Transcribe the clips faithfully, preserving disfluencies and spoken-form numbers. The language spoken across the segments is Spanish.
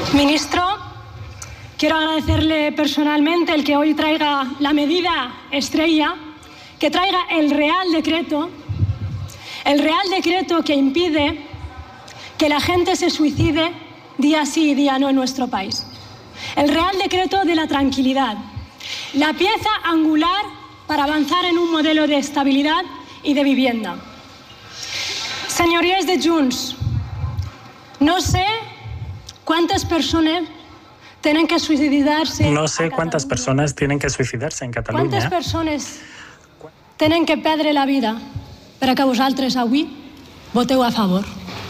Ministro, quiero agradecerle personalmente el que hoy traiga la medida estrella, que traiga el Real Decreto, el Real Decreto que impide que la gente se suicide día sí y día no en nuestro país. El Real Decreto de la tranquilidad, la pieza angular para avanzar en un modelo de estabilidad y de vivienda. Señorías de Junts, no sé cuántas personas tienen que suicidarse. No sé cuántas personas tienen que suicidarse en Cataluña. ¿Cuántas personas tienen que perdre la vida para que vosaltres avui voteu a favor?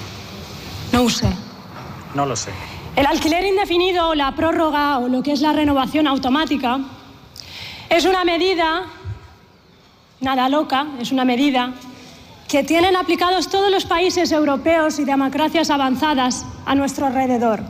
No lo sé. No lo sé. El alquiler indefinido, la prórroga o lo que es la renovación automática es una medida, nada loca, es una medida que tienen aplicados todos los países europeos y democracias avanzadas a nuestro alrededor.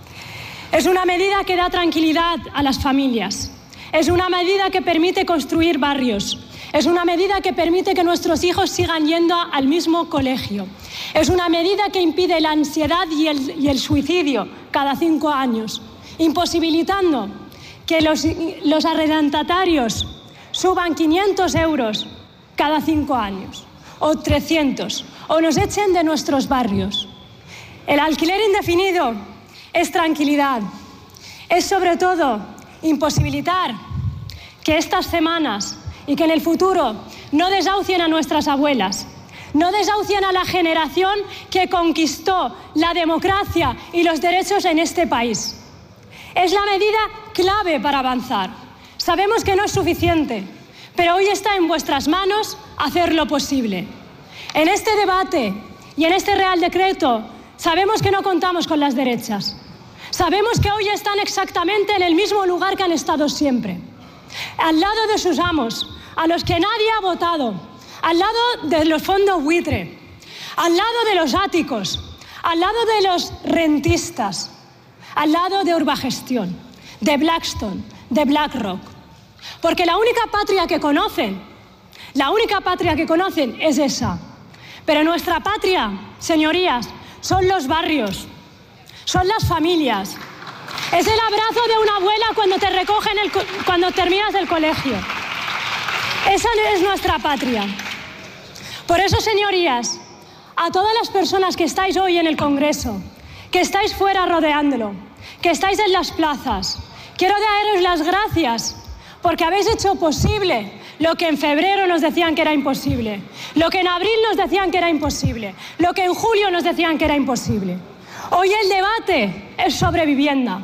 Es una medida que da tranquilidad a las familias. Es una medida que permite construir barrios. Es una medida que permite que nuestros hijos sigan yendo al mismo colegio. Es una medida que impide la ansiedad y el, y el suicidio cada cinco años, imposibilitando que los, los arrendatarios suban quinientos euros cada cinco años, o trescientos, o nos echen de nuestros barrios. El alquiler indefinido es tranquilidad. Es sobre todo imposibilitar que estas semanas y que en el futuro no desahucien a nuestras abuelas, no desahucien a la generación que conquistó la democracia y los derechos en este país. Es la medida clave para avanzar. Sabemos que no es suficiente, pero hoy está en vuestras manos hacerlo posible. En este debate y en este Real Decreto sabemos que no contamos con las derechas. Sabemos que hoy están exactamente en el mismo lugar que han estado siempre, al lado de sus amos, a los que nadie ha votado, al lado de los fondos buitre, al lado de los áticos, al lado de los rentistas, al lado de Urbagestión, de Blackstone, de BlackRock. Porque la única patria que conocen, la única patria que conocen es esa. Pero nuestra patria, señorías, son los barrios, son las familias. Es el abrazo de una abuela cuando te recogen el, cuando terminas el colegio. Esa es nuestra patria. Por eso, señorías, a todas las personas que estáis hoy en el Congreso, que estáis fuera rodeándolo, que estáis en las plazas, quiero daros las gracias porque habéis hecho posible lo que en febrero nos decían que era imposible, lo que en abril nos decían que era imposible, lo que en julio nos decían que era imposible. Hoy el debate es sobre vivienda.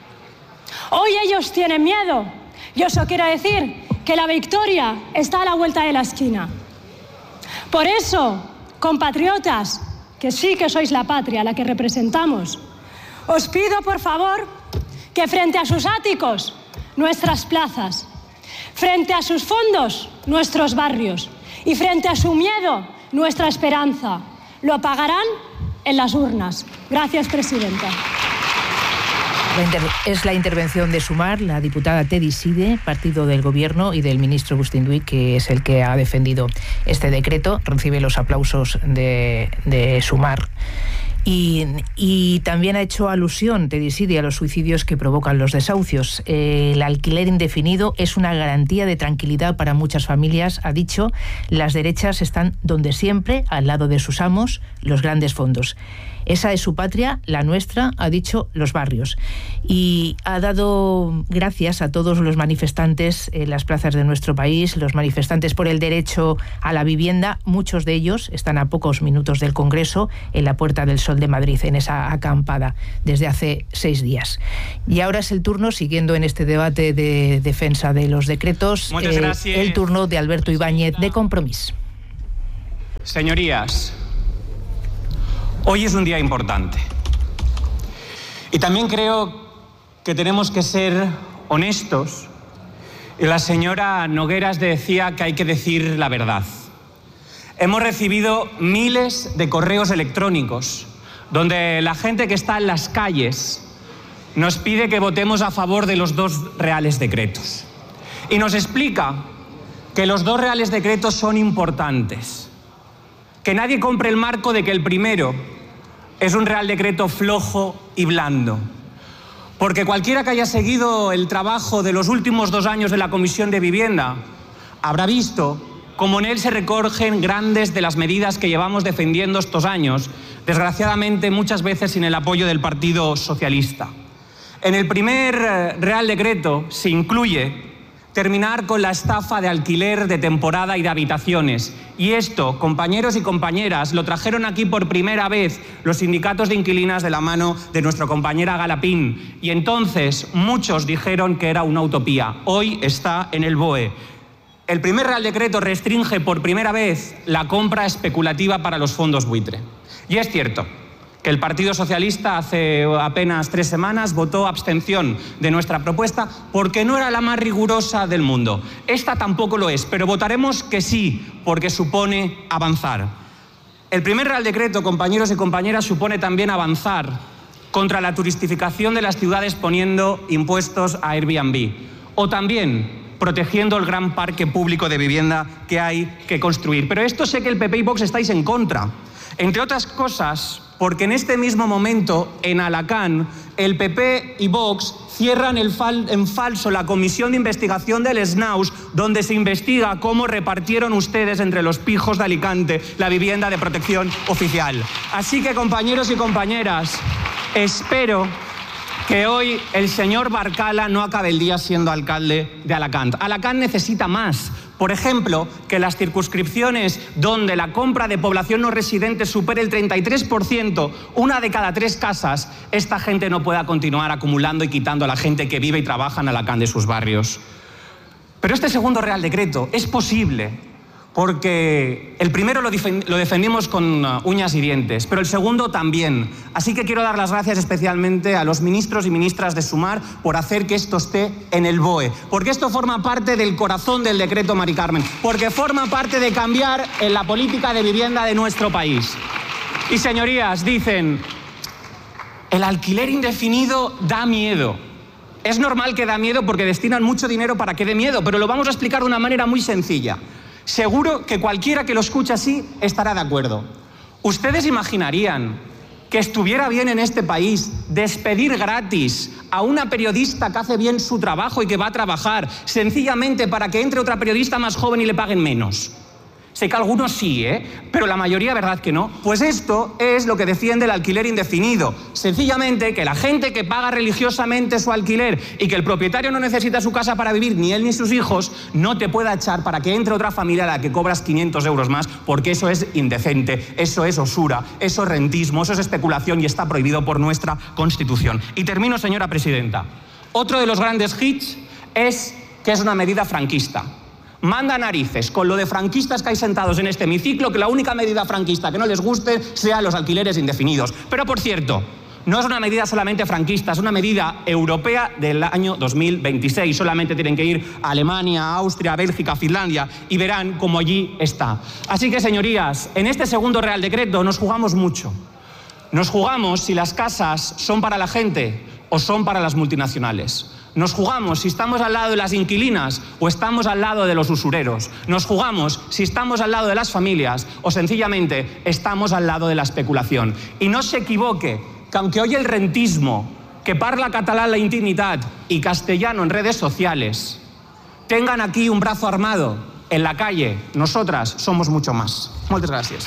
Hoy ellos tienen miedo. Yo eso quiero decir que la victoria está a la vuelta de la esquina. Por eso, compatriotas, que sí que sois la patria, la que representamos, os pido, por favor, que frente a sus áticos, nuestras plazas, frente a sus fondos, nuestros barrios, y frente a su miedo, nuestra esperanza, lo pagarán en las urnas. Gracias, presidenta. Es la intervención de Sumar, la diputada Teddy Side, partido del Gobierno, y del ministro Agustín Duy, que es el que ha defendido este decreto. Recibe los aplausos de, de Sumar. Y, y también ha hecho alusión Teddy Side a los suicidios que provocan los desahucios. Eh, el alquiler indefinido es una garantía de tranquilidad para muchas familias, ha dicho. Las derechas están donde siempre, al lado de sus amos, los grandes fondos. Esa es su patria, la nuestra, ha dicho, los barrios. Y ha dado gracias a todos los manifestantes en las plazas de nuestro país, los manifestantes por el derecho a la vivienda. Muchos de ellos están a pocos minutos del Congreso, en la Puerta del Sol de Madrid, en esa acampada, desde hace seis días. Y ahora es el turno, siguiendo en este debate de defensa de los decretos, eh, el turno de Alberto Ibáñez, de Compromís. Señorías, hoy es un día importante. Y también creo que tenemos que ser honestos. Y la señora Nogueras decía que hay que decir la verdad. Hemos recibido miles de correos electrónicos donde la gente que está en las calles nos pide que votemos a favor de los dos reales decretos. Y nos explica que los dos reales decretos son importantes. Que nadie compre el marco de que el primero es un real decreto flojo y blando. Porque cualquiera que haya seguido el trabajo de los últimos dos años de la Comisión de Vivienda habrá visto cómo en él se recogen grandes de las medidas que llevamos defendiendo estos años, desgraciadamente muchas veces sin el apoyo del Partido Socialista. En el primer Real Decreto se incluye terminar con la estafa de alquiler de temporada y de habitaciones. Y esto, compañeros y compañeras, lo trajeron aquí por primera vez los sindicatos de inquilinas de la mano de nuestra compañera Galapín. Y entonces muchos dijeron que era una utopía. Hoy está en el B O E. El primer Real Decreto restringe por primera vez la compra especulativa para los fondos buitre. Y es cierto que el Partido Socialista hace apenas tres semanas votó abstención de nuestra propuesta porque no era la más rigurosa del mundo. Esta tampoco lo es, pero votaremos que sí, porque supone avanzar. El primer Real Decreto, compañeros y compañeras, supone también avanzar contra la turistificación de las ciudades poniendo impuestos a Airbnb. O también protegiendo el gran parque público de vivienda que hay que construir. Pero esto sé que el P P y Vox estáis en contra. Entre otras cosas, porque en este mismo momento, en Alacant, el P P y Vox cierran el fal en falso la comisión de investigación del S N A U S, donde se investiga cómo repartieron ustedes entre los pijos de Alicante la vivienda de protección oficial. Así que, compañeros y compañeras, espero que hoy el señor Barcala no acabe el día siendo alcalde de Alacant. Alacant necesita más. Por ejemplo, que las circunscripciones donde la compra de población no residente supere el treinta y tres por ciento, una de cada tres casas, esta gente no pueda continuar acumulando y quitando a la gente que vive y trabaja en Alacant de sus barrios. Pero este segundo Real Decreto es posible porque el primero lo, lo defendimos con uñas y dientes, pero el segundo también. Así que quiero dar las gracias especialmente a los ministros y ministras de Sumar por hacer que esto esté en el B O E, porque esto forma parte del corazón del decreto, Mari Carmen, porque forma parte de cambiar en la política de vivienda de nuestro país. Y señorías, dicen, el alquiler indefinido da miedo. Es normal que da miedo porque destinan mucho dinero para que dé miedo, pero lo vamos a explicar de una manera muy sencilla. Seguro que cualquiera que lo escuche así estará de acuerdo. ¿Ustedes imaginarían que estuviera bien en este país despedir gratis a una periodista que hace bien su trabajo y que va a trabajar sencillamente para que entre otra periodista más joven y le paguen menos? Sé que algunos sí, ¿eh? Pero la mayoría, ¿verdad que no? Pues esto es lo que defiende el alquiler indefinido. Sencillamente que la gente que paga religiosamente su alquiler y que el propietario no necesita su casa para vivir, ni él ni sus hijos, no te pueda echar para que entre otra familia a la que cobras quinientos euros más, porque eso es indecente, eso es usura, eso es rentismo, eso es especulación y está prohibido por nuestra Constitución. Y termino, señora presidenta. Otro de los grandes hits es que es una medida franquista. Manda narices con lo de franquistas que hay sentados en este hemiciclo, que la única medida franquista que no les guste sea los alquileres indefinidos. Pero, por cierto, no es una medida solamente franquista, es una medida europea del año dos mil veintiséis. Solamente tienen que ir a Alemania, Austria, Bélgica, Finlandia y verán cómo allí está. Así que, señorías, en este segundo Real Decreto nos jugamos mucho. Nos jugamos si las casas son para la gente o son para las multinacionales. Nos jugamos si estamos al lado de las inquilinas o estamos al lado de los usureros. Nos jugamos si estamos al lado de las familias o sencillamente estamos al lado de la especulación. Y no se equivoque, que aunque hoy el rentismo, que parla catalán la intimidad y castellano en redes sociales, tengan aquí un brazo armado en la calle, nosotras somos mucho más. Muchas gracias.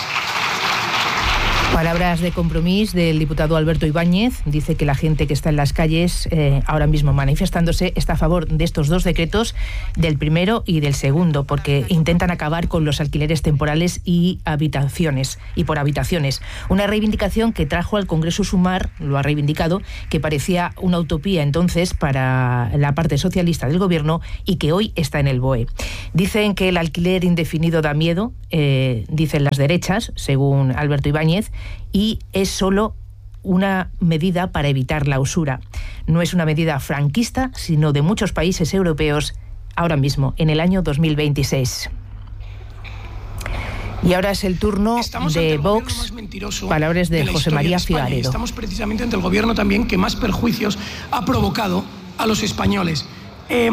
Palabras de compromiso del diputado Alberto Ibáñez. Dice que la gente que está en las calles eh, ahora mismo manifestándose está a favor de estos dos decretos, del primero y del segundo, porque intentan acabar con los alquileres temporales y habitaciones y por habitaciones. Una reivindicación que trajo al Congreso Sumar, lo ha reivindicado, que parecía una utopía entonces para la parte socialista del gobierno y que hoy está en el B O E. Dicen que el alquiler indefinido da miedo, eh, dicen las derechas, según Alberto Ibáñez, y es solo una medida para evitar la usura. No es una medida franquista, sino de muchos países europeos ahora mismo, en el año dos mil veintiséis. Y ahora es el turno estamos de Vox, palabras de, de José María Figaredo. Estamos precisamente ante el gobierno también que más perjuicios ha provocado a los españoles. Eh,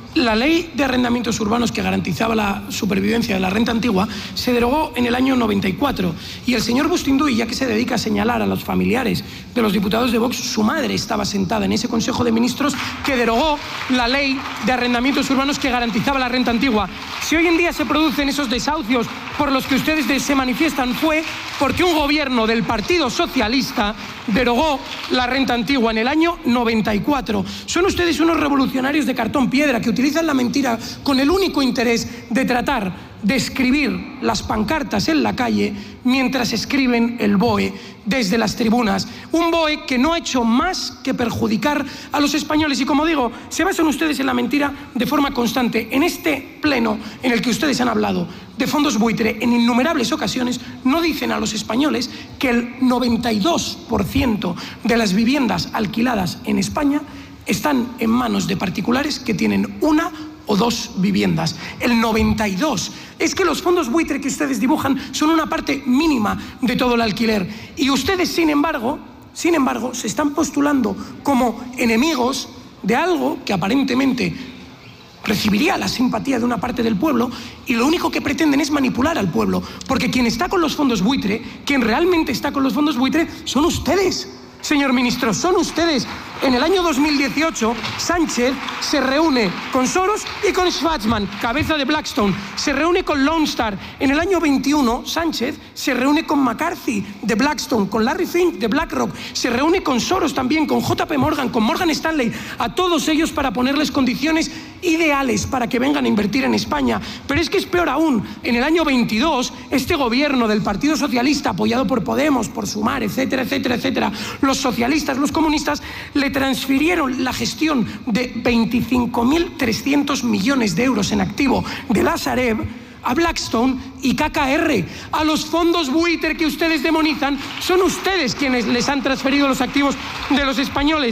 la ley de arrendamientos urbanos que garantizaba la supervivencia de la renta antigua se derogó en el año noventa y cuatro y el señor Bustinduy, ya que se dedica a señalar a los familiares de los diputados de Vox, su madre estaba sentada en ese Consejo de Ministros que derogó la ley de arrendamientos urbanos que garantizaba la renta antigua. Si hoy en día se producen esos desahucios por los que ustedes se manifiestan fue porque un gobierno del Partido Socialista derogó la renta antigua en el año noventa y cuatro. Son ustedes unos revolucionarios de cartón piedra que utilizan la mentira con el único interés de tratar de escribir las pancartas en la calle mientras escriben el B O E desde las tribunas. Un B O E que no ha hecho más que perjudicar a los españoles y, como digo, se basan ustedes en la mentira de forma constante. En este pleno en el que ustedes han hablado de fondos buitre en innumerables ocasiones, no dicen a los españoles que el noventa y dos por ciento de las viviendas alquiladas en España están en manos de particulares que tienen una o dos viviendas. El noventa y dos. Es que los fondos buitre que ustedes dibujan son una parte mínima de todo el alquiler. Y ustedes, sin embargo, sin embargo, se están postulando como enemigos de algo que aparentemente recibiría la simpatía de una parte del pueblo y lo único que pretenden es manipular al pueblo. Porque quien está con los fondos buitre, quien realmente está con los fondos buitre, son ustedes. Señor ministro, son ustedes. En el año dos mil dieciocho, Sánchez se reúne con Soros y con Schwarzman, cabeza de Blackstone. Se reúne con Lone Star. En el año veintiuno, Sánchez se reúne con McCarthy de Blackstone, con Larry Fink de BlackRock. Se reúne con Soros también, con J P Morgan, con Morgan Stanley. A todos ellos para ponerles condiciones ideales para que vengan a invertir en España. Pero es que es peor aún. En el año veintidós, este gobierno del Partido Socialista, apoyado por Podemos, por Sumar, etcétera, etcétera, etcétera, los socialistas, los comunistas, le transfirieron la gestión de veinticinco mil trescientos millones de euros en activo de la Sareb a Blackstone y K K R. A los fondos buitre que ustedes demonizan, son ustedes quienes les han transferido los activos de los españoles.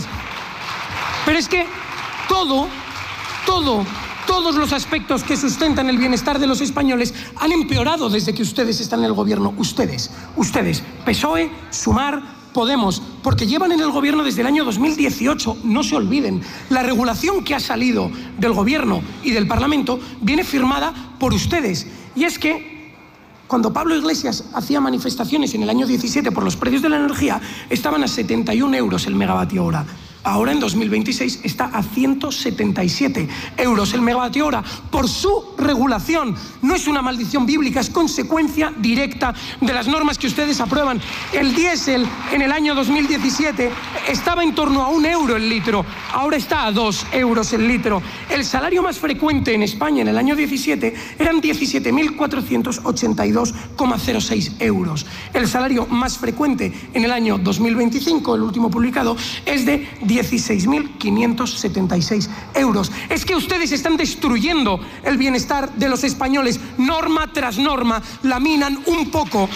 Pero es que todo, todo, todos los aspectos que sustentan el bienestar de los españoles han empeorado desde que ustedes están en el gobierno. Ustedes, ustedes, P S O E, Sumar, Podemos, porque llevan en el gobierno desde el año dos mil dieciocho, no se olviden. La regulación que ha salido del gobierno y del Parlamento viene firmada por ustedes. Y es que cuando Pablo Iglesias hacía manifestaciones en el año diecisiete por los precios de la energía, estaban a setenta y un euros el megavatio hora. Ahora en dos mil veintiséis está a ciento setenta y siete euros el megavatio hora por su regulación. No es una maldición bíblica, es consecuencia directa de las normas que ustedes aprueban. El diésel en el año dos mil diecisiete estaba en torno a un euro el litro, ahora está a dos euros el litro. El salario más frecuente en España en el año diecisiete eran diecisiete mil cuatrocientos ochenta y dos coma cero seis euros. El salario más frecuente en el año dos mil veinticinco, el último publicado, es de dieciséis mil quinientos setenta y seis euros. Es que ustedes están destruyendo el bienestar de los españoles. Norma tras norma laminan un poco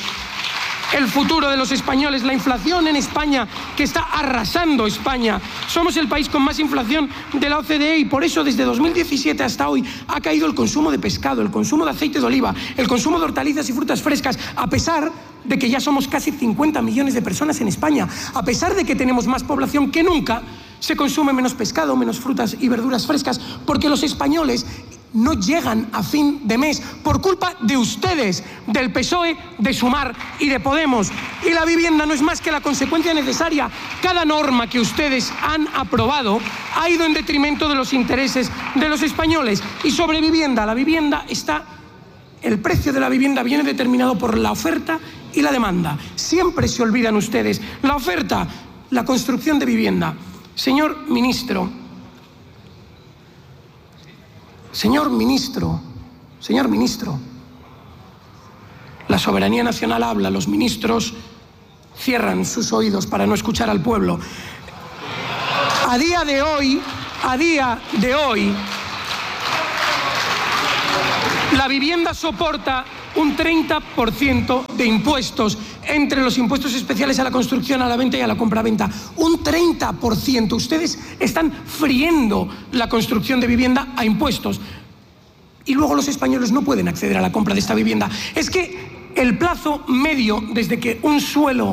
el futuro de los españoles. La inflación en España, que está arrasando España. Somos el país con más inflación de la O C D E y por eso desde dos mil diecisiete hasta hoy ha caído el consumo de pescado, el consumo de aceite de oliva, el consumo de hortalizas y frutas frescas, a pesar de que ya somos casi cincuenta millones de personas en España. A pesar de que tenemos más población que nunca, se consume menos pescado, menos frutas y verduras frescas, porque los españoles no llegan a fin de mes por culpa de ustedes, del P S O E, de Sumar y de Podemos. Y la vivienda no es más que la consecuencia necesaria. Cada norma que ustedes han aprobado ha ido en detrimento de los intereses de los españoles. Y sobre vivienda, la vivienda está... El precio de la vivienda viene determinado por la oferta y la demanda. Siempre se olvidan ustedes. La oferta, la construcción de vivienda. Señor ministro, señor ministro, señor ministro, la soberanía nacional habla, los ministros cierran sus oídos para no escuchar al pueblo. A día de hoy, a día de hoy, la vivienda soporta un treinta por ciento de impuestos entre los impuestos especiales a la construcción, a la venta y a la compraventa. Un treinta por ciento. Ustedes están friendo la construcción de vivienda a impuestos. Y luego los españoles no pueden acceder a la compra de esta vivienda. Es que el plazo medio desde que un suelo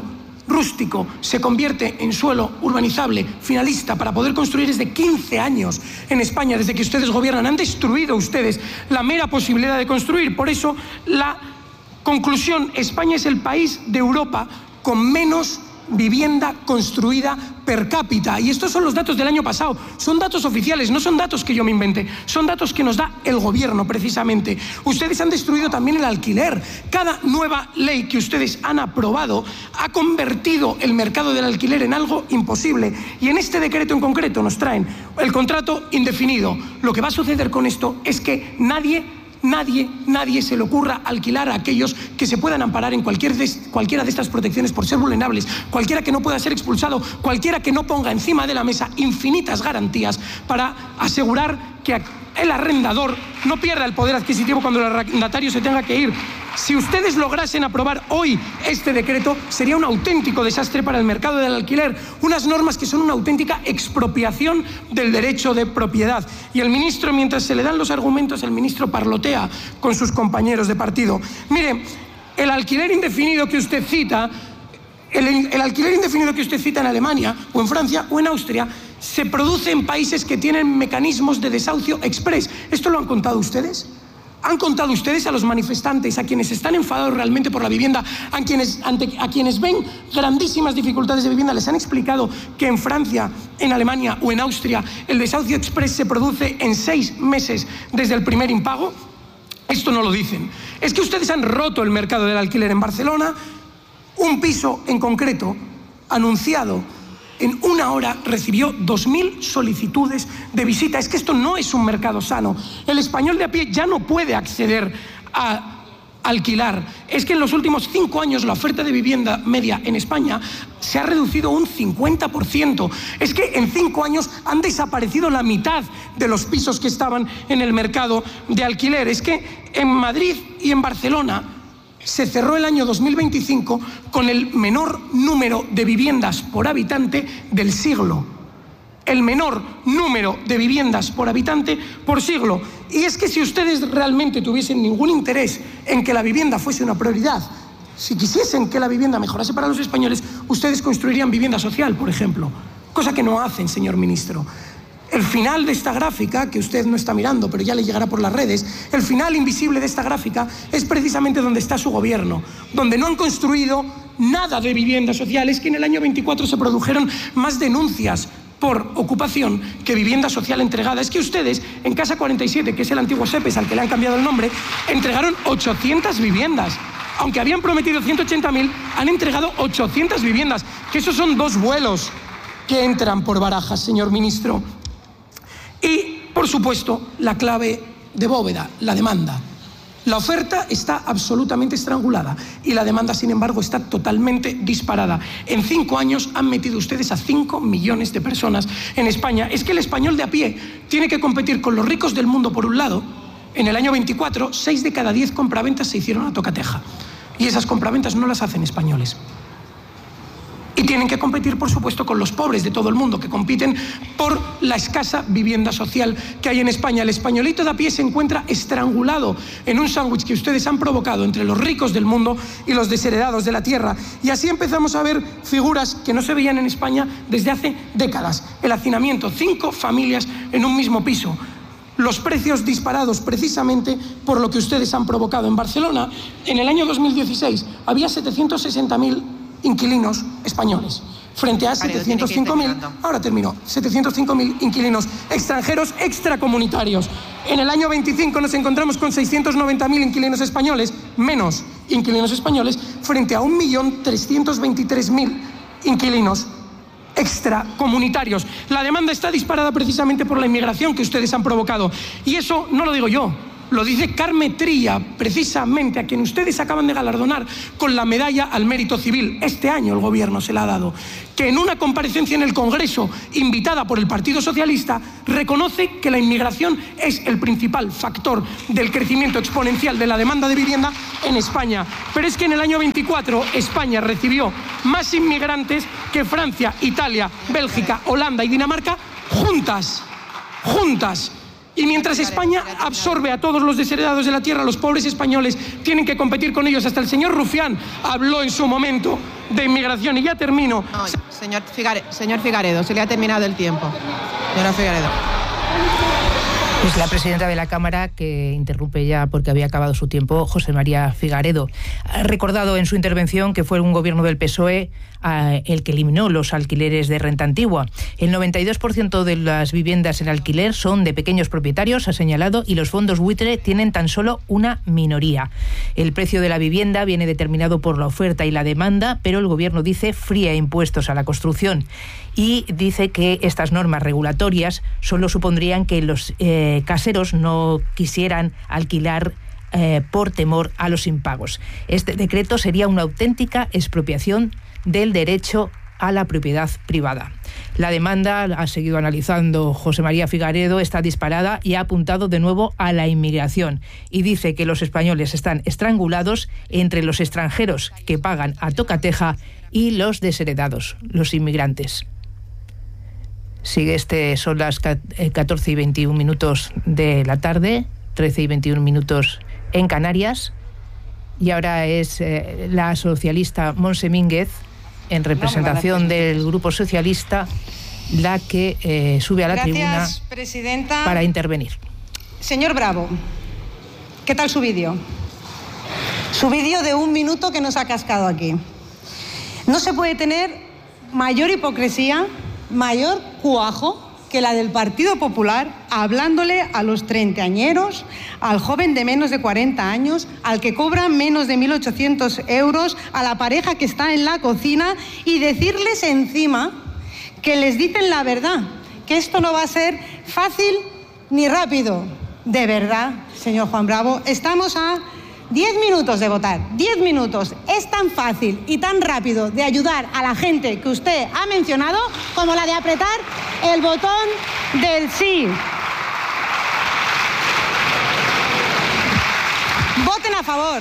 rústico se convierte en suelo urbanizable finalista para poder construir desde quince años en España, desde que ustedes gobiernan. Han destruido ustedes la mera posibilidad de construir. Por eso, la conclusión: España es el país de Europa con menos vivienda construida per cápita. Y estos son los datos del año pasado. Son datos oficiales, no son datos que yo me inventé. Son datos que nos da el gobierno, precisamente. Ustedes han destruido también el alquiler. Cada nueva ley que ustedes han aprobado ha convertido el mercado del alquiler en algo imposible. Y en este decreto en concreto nos traen el contrato indefinido. Lo que va a suceder con esto es que nadie Nadie, nadie se le ocurra alquilar a aquellos que se puedan amparar en cualquier de, cualquiera de estas protecciones por ser vulnerables, cualquiera que no pueda ser expulsado, cualquiera que no ponga encima de la mesa infinitas garantías para asegurar que el arrendador no pierda el poder adquisitivo cuando el arrendatario se tenga que ir. Si ustedes lograsen aprobar hoy este decreto, sería un auténtico desastre para el mercado del alquiler. Unas normas que son una auténtica expropiación del derecho de propiedad. Y el ministro, mientras se le dan los argumentos, el ministro parlotea con sus compañeros de partido. Mire, el alquiler indefinido que usted cita, el, el alquiler indefinido que usted cita en Alemania, o en Francia, o en Austria, se produce en países que tienen mecanismos de desahucio express. ¿Esto lo han contado ustedes? ¿Han contado ustedes a los manifestantes, a quienes están enfadados realmente por la vivienda, a quienes, ante, a quienes ven grandísimas dificultades de vivienda, les han explicado que en Francia, en Alemania o en Austria el desahucio express se produce en seis meses desde el primer impago? Esto no lo dicen. Es que ustedes han roto el mercado del alquiler en Barcelona. Un piso en concreto, anunciado en una hora, recibió dos mil solicitudes de visita. Es que esto no es un mercado sano. El español de a pie ya no puede acceder a alquilar. Es que en los últimos cinco años la oferta de vivienda media en España se ha reducido un cincuenta por ciento. Es que en cinco años han desaparecido la mitad de los pisos que estaban en el mercado de alquiler. Es que en Madrid y en Barcelona se cerró el año dos mil veinticinco con el menor número de viviendas por habitante del siglo. El menor número de viviendas por habitante por siglo. Y es que si ustedes realmente tuviesen ningún interés en que la vivienda fuese una prioridad, si quisiesen que la vivienda mejorase para los españoles, ustedes construirían vivienda social, por ejemplo. Cosa que no hacen, señor ministro. El final de esta gráfica, que usted no está mirando, pero ya le llegará por las redes, el final invisible de esta gráfica es precisamente donde está su gobierno, donde no han construido nada de vivienda social. Es que en el año veinticuatro se produjeron más denuncias por ocupación que vivienda social entregada. Es que ustedes, en Casa cuarenta y siete, que es el antiguo SEPES al que le han cambiado el nombre, entregaron ochocientas viviendas. Aunque habían prometido ciento ochenta mil, han entregado ochocientas viviendas, que esos son dos vuelos que entran por Barajas, señor ministro. Y, por supuesto, la clave de bóveda, la demanda. La oferta está absolutamente estrangulada y la demanda, sin embargo, está totalmente disparada. En cinco años han metido ustedes a cinco millones de personas en España. Es que el español de a pie tiene que competir con los ricos del mundo, por un lado. En el año veinticuatro, seis de cada diez compraventas se hicieron a tocateja. Y esas compraventas no las hacen españoles. Y tienen que competir, por supuesto, con los pobres de todo el mundo, que compiten por la escasa vivienda social que hay en España. El españolito de a pie se encuentra estrangulado en un sándwich que ustedes han provocado entre los ricos del mundo y los desheredados de la tierra. Y así empezamos a ver figuras que no se veían en España desde hace décadas. El hacinamiento, cinco familias en un mismo piso. Los precios disparados precisamente por lo que ustedes han provocado. En Barcelona, en el año dos mil dieciséis, había setecientos sesenta mil inquilinos españoles, frente a setecientos cinco mil, ahora termino, setecientos cinco mil inquilinos extranjeros extracomunitarios. En el año veinticinco nos encontramos con seiscientos noventa mil inquilinos españoles, menos inquilinos españoles, frente a un millón trescientos veintitrés mil inquilinos extracomunitarios. La demanda está disparada precisamente por la inmigración que ustedes han provocado. Y eso no lo digo yo. Lo dice Carme Trilla, precisamente, a quien ustedes acaban de galardonar con la medalla al mérito civil. Este año el gobierno se la ha dado. Que en una comparecencia en el Congreso, invitada por el Partido Socialista, reconoce que la inmigración es el principal factor del crecimiento exponencial de la demanda de vivienda en España. Pero es que en el año veinticuatro España recibió más inmigrantes que Francia, Italia, Bélgica, Holanda y Dinamarca juntas. Juntas. Y mientras España absorbe a todos los desheredados de la tierra, los pobres españoles tienen que competir con ellos. Hasta el señor Rufián habló en su momento de inmigración. Y ya termino. No, señor, Figare, señor Figaredo, se le ha terminado el tiempo. Señora Figaredo. Es la presidenta de la Cámara que interrumpe ya porque había acabado su tiempo, José María Figaredo. Ha recordado en su intervención que fue un gobierno del P S O E uh, el que eliminó los alquileres de renta antigua. El noventa y dos por ciento de las viviendas en alquiler son de pequeños propietarios, ha señalado, y los fondos buitre tienen tan solo una minoría. El precio de la vivienda viene determinado por la oferta y la demanda, pero el gobierno dice fría impuestos a la construcción. Y dice que estas normas regulatorias solo supondrían que los eh, caseros no quisieran alquilar eh, por temor a los impagos. Este decreto sería una auténtica expropiación del derecho a la propiedad privada. La demanda, ha seguido analizando José María Figaredo, está disparada y ha apuntado de nuevo a la inmigración. Y dice que los españoles están estrangulados entre los extranjeros que pagan a tocateja y los desheredados, los inmigrantes. Sigue este, son las catorce y veintiún minutos de la tarde, trece y veintiún minutos en Canarias, y ahora es eh, la socialista Montse Mínguez, en representación del Grupo Socialista, la que eh, sube a la Gracias, tribuna presidenta. Para intervenir. Señor Bravo, ¿qué tal su vídeo? Su vídeo de un minuto que nos ha cascado aquí. No se puede tener mayor hipocresía, mayor cuajo que la del Partido Popular, hablándole a los treintañeros, al joven de menos de cuarenta años, al que cobra menos de mil ochocientos euros, a la pareja que está en la cocina, y decirles encima que les dicen la verdad, que esto no va a ser fácil ni rápido. De verdad, señor Juan Bravo, estamos a diez minutos de votar, diez minutos. Es tan fácil y tan rápido de ayudar a la gente que usted ha mencionado como la de apretar el botón del sí. Voten a favor,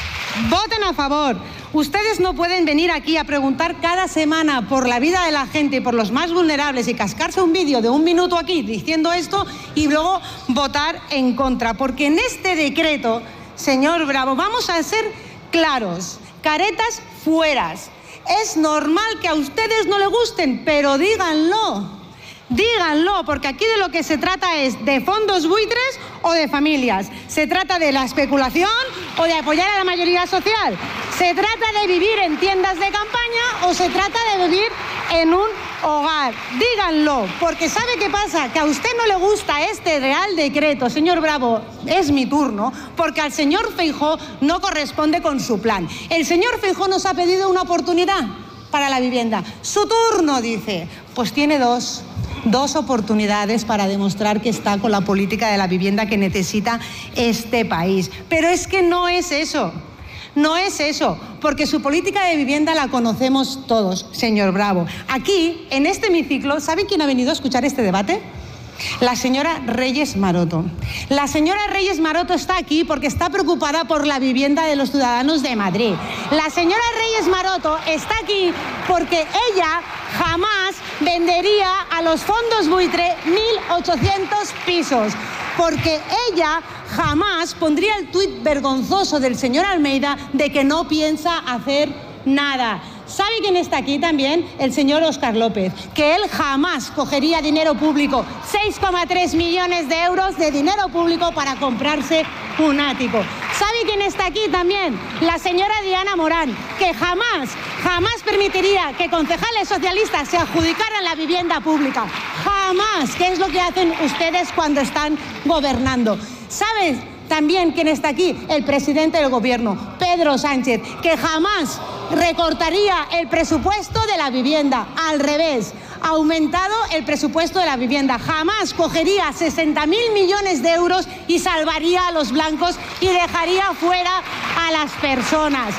voten a favor. Ustedes no pueden venir aquí a preguntar cada semana por la vida de la gente y por los más vulnerables y cascarse un vídeo de un minuto aquí diciendo esto y luego votar en contra, porque en este decreto, señor Bravo, vamos a ser claros, caretas fueras. Es normal que a ustedes no les gusten, pero díganlo, díganlo, porque aquí de lo que se trata es de fondos buitres o de familias. Se trata de la especulación o de apoyar a la mayoría social. Se trata de vivir en tiendas de campaña o se trata de vivir en un hogar. Díganlo, porque ¿sabe qué pasa? Que a usted no le gusta este Real Decreto, señor Bravo, es mi turno, porque al señor Feijóo no corresponde con su plan. El señor Feijóo nos ha pedido una oportunidad para la vivienda. Su turno, dice. Pues tiene dos. Dos oportunidades para demostrar que está con la política de la vivienda que necesita este país. Pero es que no es eso. No es eso, porque su política de vivienda la conocemos todos, señor Bravo. Aquí, en este hemiciclo, ¿sabe quién ha venido a escuchar este debate? La señora Reyes Maroto. La señora Reyes Maroto está aquí porque está preocupada por la vivienda de los ciudadanos de Madrid. La señora Reyes Maroto está aquí porque ella jamás vendería a los fondos buitre mil ochocientos pisos. Porque ella jamás pondría el tuit vergonzoso del señor Almeida de que no piensa hacer nada. ¿Sabe quién está aquí también? El señor Óscar López, que él jamás cogería dinero público, seis coma tres millones de euros de dinero público para comprarse un ático. ¿Sabe quién está aquí también? La señora Diana Morán, que jamás, jamás permitiría que concejales socialistas se adjudicaran la vivienda pública. Jamás, que es lo que hacen ustedes cuando están gobernando. ¿Sabes también quién está aquí? El presidente del gobierno, Pedro Sánchez, que jamás recortaría el presupuesto de la vivienda. Al revés, ha aumentado el presupuesto de la vivienda. Jamás cogería sesenta mil millones de euros y salvaría a los blancos y dejaría fuera a las personas.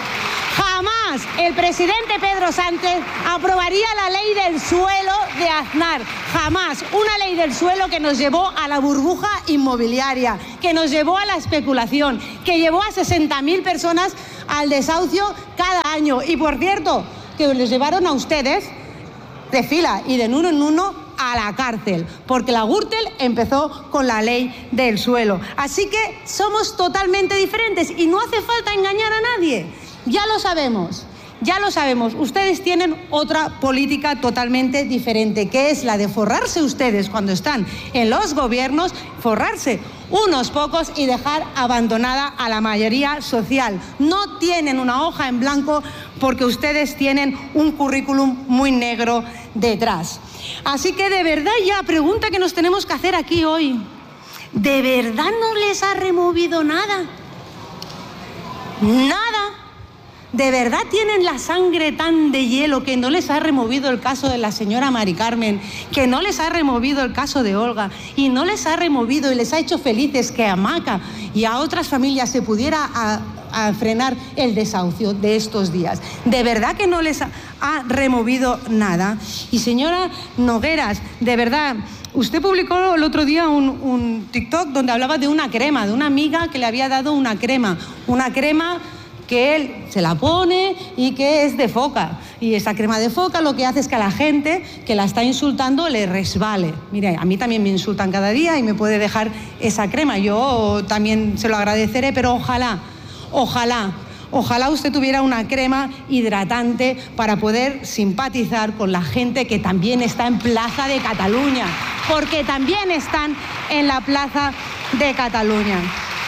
Jamás el presidente Pedro Sánchez aprobaría la ley del suelo de Aznar. Jamás. Una ley del suelo que nos llevó a la burbuja inmobiliaria, que nos llevó a la especulación, que llevó a sesenta mil personas al desahucio cada año. Y por cierto, que les llevaron a ustedes de fila y de uno en uno a la cárcel, porque la Gürtel empezó con la ley del suelo. Así que somos totalmente diferentes y no hace falta engañar a nadie. Ya lo sabemos. Ya lo sabemos, ustedes tienen otra política totalmente diferente, que es la de forrarse ustedes cuando están en los gobiernos, forrarse unos pocos y dejar abandonada a la mayoría social. No tienen una hoja en blanco porque ustedes tienen un currículum muy negro detrás. Así que de verdad, ya la pregunta que nos tenemos que hacer aquí hoy, ¿de verdad no les ha removido nada? Nada. ¿De verdad tienen la sangre tan de hielo que no les ha removido el caso de la señora Mari Carmen, que no les ha removido el caso de Olga y no les ha removido y les ha hecho felices que a Maca y a otras familias se pudiera a, a frenar el desahucio de estos días? ¿De verdad que no les ha, ha removido nada? Y señora Nogueras, de verdad, usted publicó el otro día un, un TikTok donde hablaba de una crema, de una amiga que le había dado una crema, una crema que él se la pone y que es de foca. Y esa crema de foca lo que hace es que a la gente que la está insultando le resbale. Mire, a mí también me insultan cada día y me puede dejar esa crema. Yo también se lo agradeceré, pero ojalá, ojalá, ojalá usted tuviera una crema hidratante para poder simpatizar con la gente que también está en Plaza de Cataluña, porque también están en la Plaza de Cataluña.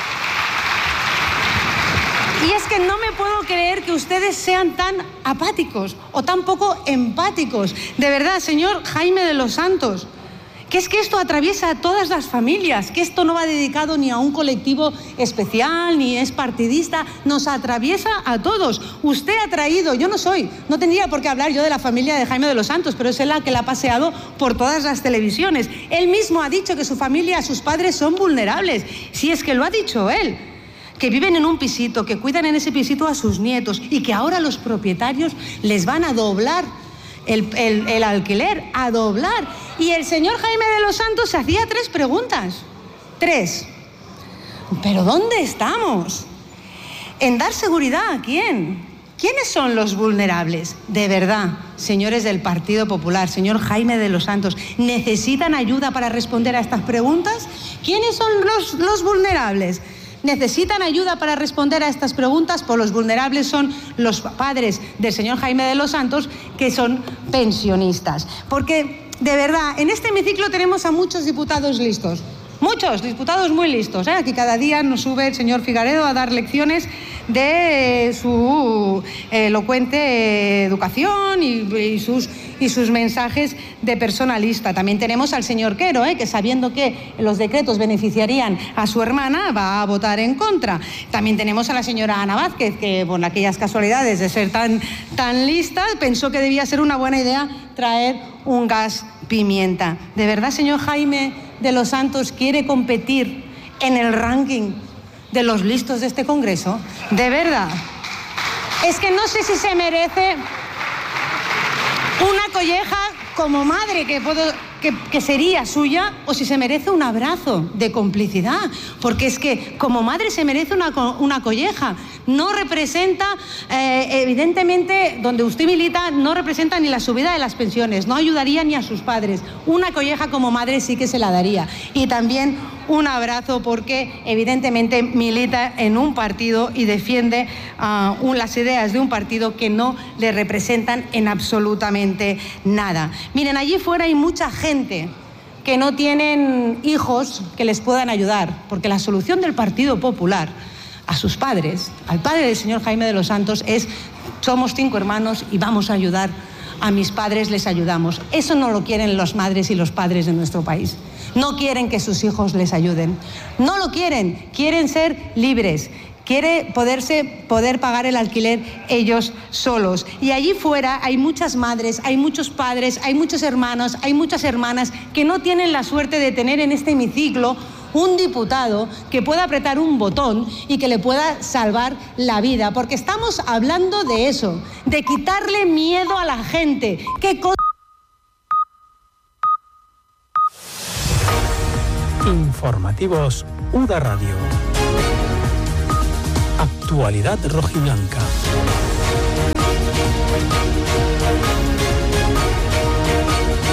Y es que no me puedo creer que ustedes sean tan apáticos o tan poco empáticos. De verdad, señor Jaime de los Santos, que es que esto atraviesa a todas las familias, que esto no va dedicado ni a un colectivo especial, ni es partidista, nos atraviesa a todos. Usted ha traído, yo no soy, no tendría por qué hablar yo de la familia de Jaime de los Santos, pero es él la que la ha paseado por todas las televisiones. Él mismo ha dicho que su familia, sus padres son vulnerables, si es que lo ha dicho él, que viven en un pisito, que cuidan en ese pisito a sus nietos y que ahora los propietarios les van a doblar el, el, el alquiler, a doblar. Y el señor Jaime de los Santos se hacía tres preguntas. Tres. ¿Pero dónde estamos? ¿En dar seguridad a quién? ¿Quiénes son los vulnerables? De verdad, señores del Partido Popular, señor Jaime de los Santos, ¿necesitan ayuda para responder a estas preguntas? ¿Quiénes son los, los vulnerables? ¿Necesitan ayuda para responder a estas preguntas? Pues los vulnerables son los padres del señor Jaime de los Santos, que son pensionistas. Porque, de verdad, en este hemiciclo tenemos a muchos diputados listos. Muchos diputados muy listos, ¿eh? Aquí cada día nos sube el señor Figaredo a dar lecciones de su elocuente educación y, y, sus, y sus mensajes de personalista. También tenemos al señor Quero, ¿eh? que sabiendo que los decretos beneficiarían a su hermana, va a votar en contra. También tenemos a la señora Ana Vázquez, que por aquellas casualidades de ser tan, tan lista, pensó que debía ser una buena idea traer un gas pimienta. ¿De verdad, señor Jaime de los Santos, quiere competir en el ranking de los listos de este Congreso? ¿De verdad? Es que no sé si se merece una colleja como madre que, puedo, que, que sería suya, o si se merece un abrazo de complicidad, porque es que como madre se merece una, una colleja. No representa, eh, evidentemente, donde usted milita, no representa ni la subida de las pensiones, no ayudaría ni a sus padres. Una colleja como madre sí que se la daría. Y también un abrazo porque, evidentemente, milita en un partido y defiende uh, un, las ideas de un partido que no le representan en absolutamente nada. Miren, allí fuera hay mucha gente que no tienen hijos que les puedan ayudar, porque la solución del Partido Popular a sus padres, al padre del señor Jaime de los Santos, es: somos cinco hermanos y vamos a ayudar a mis padres, les ayudamos. Eso no lo quieren las madres y los padres de nuestro país. No quieren que sus hijos les ayuden. No lo quieren. Quieren ser libres. Quiere poderse, poder pagar el alquiler ellos solos. Y allí fuera hay muchas madres, hay muchos padres, hay muchos hermanos, hay muchas hermanas que no tienen la suerte de tener en este hemiciclo un diputado que pueda apretar un botón y que le pueda salvar la vida, porque estamos hablando de eso, de quitarle miedo a la gente. ¿Qué cosa? Informativos U D A Radio. Actualidad rojiblanca.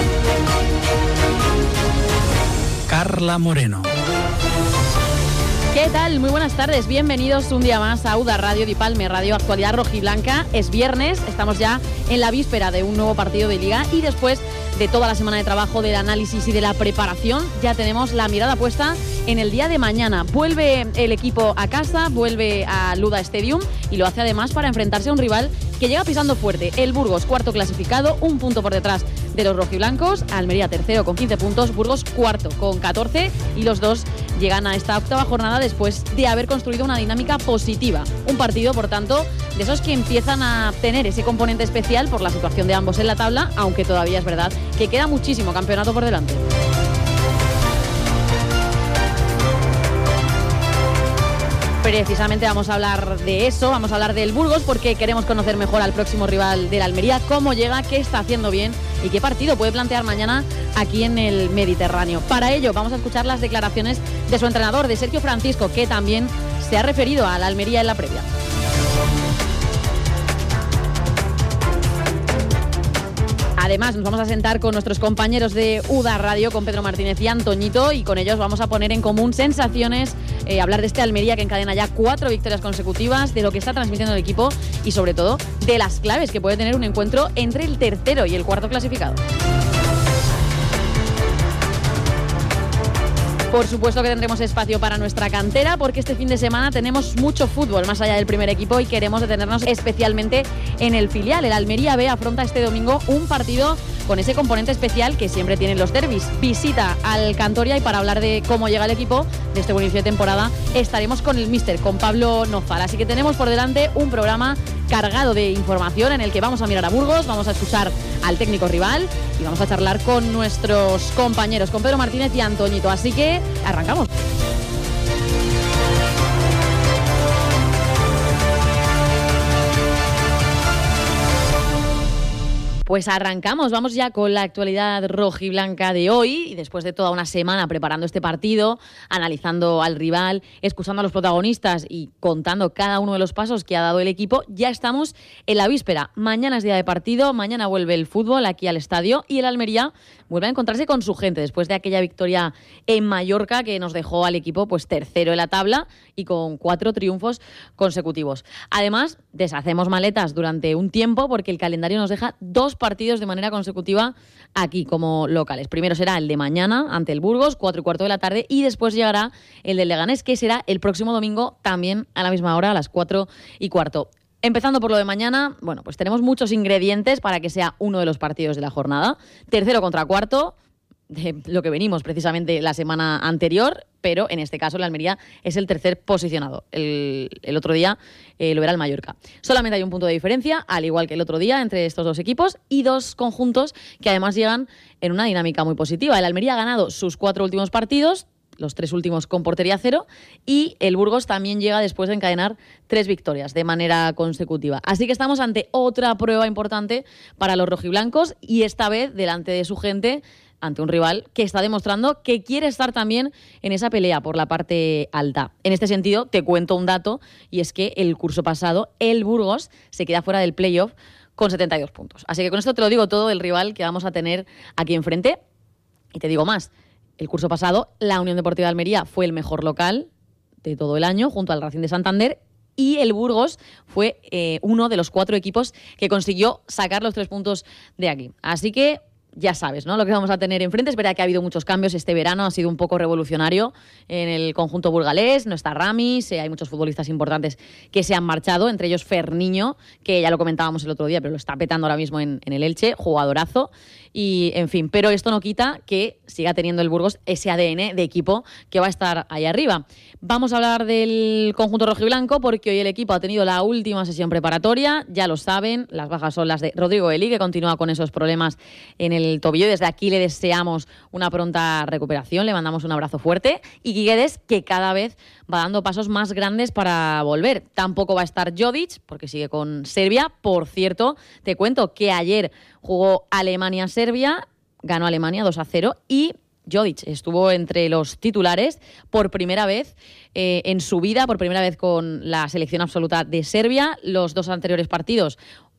Carla Moreno. ¿Qué tal? Muy buenas tardes, bienvenidos un día más a UDA Radio, Di Palme Radio, Actualidad Rojiblanca. Es viernes, estamos ya en la víspera de un nuevo partido de Liga y después de toda la semana de trabajo, del análisis y de la preparación, ya tenemos la mirada puesta en el día de mañana. Vuelve el equipo a casa, vuelve a Luda Stadium y lo hace además para enfrentarse a un rival que llega pisando fuerte, el Burgos, cuarto clasificado, un punto por detrás de los rojiblancos, Almería tercero con quince puntos, Burgos cuarto con catorce y los dos llegan a esta octava jornada después de haber construido una dinámica positiva. Un partido, por tanto, de esos que empiezan a tener ese componente especial por la situación de ambos en la tabla, aunque todavía es verdad que queda muchísimo campeonato por delante. Precisamente vamos a hablar de eso, vamos a hablar del Burgos porque queremos conocer mejor al próximo rival del Almería, cómo llega, qué está haciendo bien y qué partido puede plantear mañana aquí en el Mediterráneo. Para ello vamos a escuchar las declaraciones de su entrenador, de Sergio Francisco, que también se ha referido al Almería en la previa. Además, nos vamos a sentar con nuestros compañeros de UDA Radio, con Pedro Martínez y Antoñito, y con ellos vamos a poner en común sensaciones, eh, hablar de este Almería que encadena ya cuatro victorias consecutivas, de lo que está transmitiendo el equipo y, sobre todo, de las claves que puede tener un encuentro entre el tercero y el cuarto clasificado. Por supuesto que tendremos espacio para nuestra cantera porque este fin de semana tenemos mucho fútbol más allá del primer equipo y queremos detenernos especialmente en el filial. El Almería B afronta este domingo un partido con ese componente especial que siempre tienen los derbis. Visita al Cantoria y para hablar de cómo llega el equipo de este buen inicio de temporada estaremos con el míster, con Pablo Nozal. Así que tenemos por delante un programa cargado de información en el que vamos a mirar a Burgos, vamos a escuchar al técnico rival y vamos a charlar con nuestros compañeros, con Pedro Martínez y Antoñito. Así que arrancamos. Pues arrancamos, vamos ya con la actualidad rojiblanca de hoy y después de toda una semana preparando este partido, analizando al rival, escuchando a los protagonistas y contando cada uno de los pasos que ha dado el equipo, ya estamos en la víspera. Mañana es día de partido, mañana vuelve el fútbol aquí al estadio y el Almería vuelve a encontrarse con su gente después de aquella victoria en Mallorca que nos dejó al equipo pues tercero en la tabla y con cuatro triunfos consecutivos. Además, deshacemos maletas durante un tiempo porque el calendario nos deja dos partidos de manera consecutiva aquí como locales. Primero será el de mañana ante el Burgos, cuatro y cuarto de la tarde, y después llegará el del Leganés, que será el próximo domingo también a la misma hora, a las cuatro y cuarto. Empezando por lo de mañana, bueno, pues tenemos muchos ingredientes para que sea uno de los partidos de la jornada. Tercero contra cuarto, de lo que venimos precisamente la semana anterior, pero en este caso el Almería es el tercer posicionado. El, el otro día eh, lo era el Mallorca. Solamente hay un punto de diferencia, al igual que el otro día, entre estos dos equipos y dos conjuntos que además llegan en una dinámica muy positiva. El Almería ha ganado sus cuatro últimos partidos, los tres últimos con portería cero, y el Burgos también llega después de encadenar tres victorias de manera consecutiva. Así que estamos ante otra prueba importante para los rojiblancos y esta vez delante de su gente, ante un rival que está demostrando que quiere estar también en esa pelea por la parte alta. En este sentido, te cuento un dato, y es que el curso pasado el Burgos se queda fuera del playoff con setenta y dos puntos. Así que con esto te lo digo todo del rival que vamos a tener aquí enfrente. Y te digo más, el curso pasado la Unión Deportiva de Almería fue el mejor local de todo el año junto al Racing de Santander y el Burgos fue eh, uno de los cuatro equipos que consiguió sacar los tres puntos de aquí. Así que ya sabes, ¿no?, lo que vamos a tener enfrente. Es verdad que ha habido muchos cambios este verano, ha sido un poco revolucionario en el conjunto burgalés. No está Ramis, eh, hay muchos futbolistas importantes que se han marchado, entre ellos Ferniño, que ya lo comentábamos el otro día, pero lo está petando ahora mismo en, en el Elche, jugadorazo. Y, en fin, pero esto no quita que siga teniendo el Burgos ese A D N de equipo que va a estar ahí arriba. Vamos a hablar del conjunto rojiblanco porque hoy el equipo ha tenido la última sesión preparatoria, ya lo saben, las bajas son las de Rodrigo Eli, que continúa con esos problemas en el tobillo. Desde aquí le deseamos una pronta recuperación, le mandamos un abrazo fuerte. Y Guedes, que cada vez va dando pasos más grandes para volver. Tampoco va a estar Jodic, porque sigue con Serbia. Por cierto, te cuento que ayer jugó Alemania-Serbia, ganó Alemania dos a cero y Jodic estuvo entre los titulares por primera vez eh, en su vida, por primera vez con la selección absoluta de Serbia. Los dos anteriores partidos